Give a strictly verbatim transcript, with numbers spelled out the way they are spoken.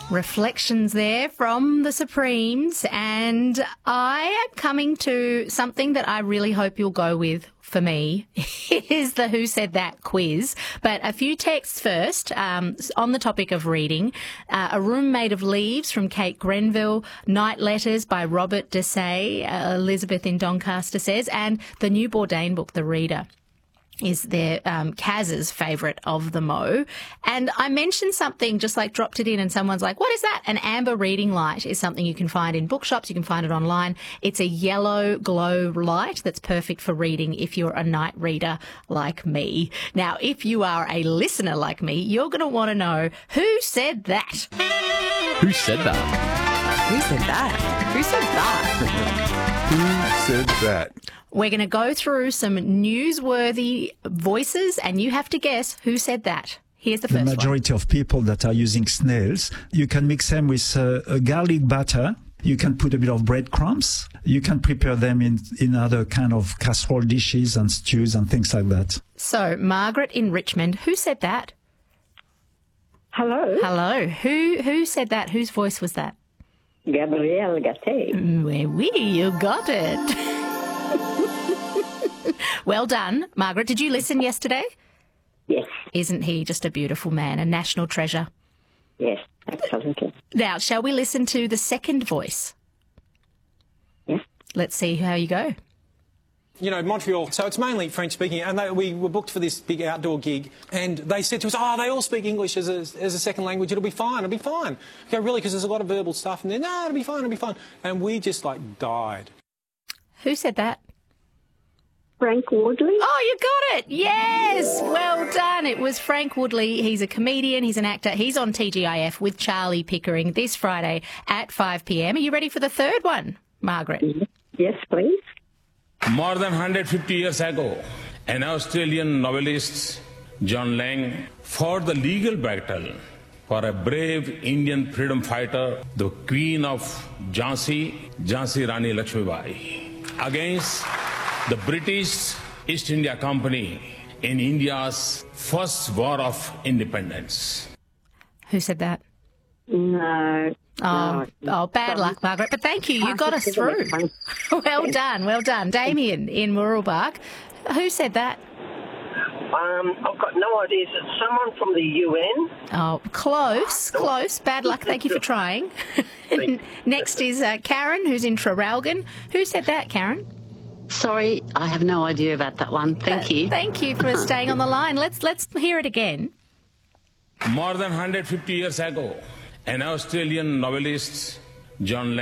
Reflections there from the Supremes, and I am coming to something that I really hope you'll go with for me. It is the Who Said That quiz. But a few texts first um, on the topic of reading. Uh, A Room Made of Leaves from Kate Grenville, Night Letters by Robert Desay, uh, Elizabeth in Doncaster says, and the new Bourdain book, The Reader, is their um, Kaz's favourite of the Mo. And I mentioned something, just like dropped it in, and someone's like, what is that? An amber reading light is something you can find in bookshops. You can find it online. It's a yellow glow light that's perfect for reading if you're a night reader like me. Now, if you are a listener like me, you're going to want to know, who said that? Who said that? Who said that? Who said that? Who said that? We're going to go through some newsworthy voices, and you have to guess who said that. Here's the The first majority of people that are using snails, you can mix them with uh, a garlic butter. You can put a bit of breadcrumbs. You can prepare them in, in other kind of casserole dishes and stews and things like that. one. So, Margaret in Richmond, who said that? Hello, Hello. Who who said that? Whose voice was that? Gabrielle Gatte. Oui, oui, you got it. Well done, Margaret. Did you listen yesterday? Yes, Isn't he just a beautiful man, a national treasure? yes, absolutely. Now, shall we listen to the second voice? Yes. Let's see how you go. You know, Montreal, so it's mainly French-speaking, and they, we were booked for this big outdoor gig, and they said to us, oh, they all speak English as a, as a second language, it'll be fine, it'll be fine. Okay, really, because there's a lot of verbal stuff, and then, no, it'll be fine, it'll be fine. And we just, like, died. Who said that? Frank Woodley. Oh, you got it. Yes. Well done. It was Frank Woodley. He's a comedian. He's an actor. He's on T G I F with Charlie Pickering this Friday at five p m. Are you ready for the third one, Margaret? Yes, please. More than one hundred fifty years ago, an Australian novelist, John Lang, fought the legal battle for a brave Indian freedom fighter, the Queen of Jhansi, Jhansi Rani Lakshmibai, against the British East India Company in India's first war of independence. Who said that? No. Oh, no. oh, bad luck, Margaret. But thank you. You got us through. Well done. Well done. Damien in Mooroolbark. Who said that? Um, I've got no idea. Is it someone from the U N? Oh, close, close. Bad luck. Thank you for trying. Next is uh, Karen, who's in Traralgon. Who said that, Karen? Sorry, I have no idea about that one. Thank Uh, you. Thank you for staying on the line. Let's let's hear it again. More than one hundred fifty years ago, an Australian novelist, John Lang,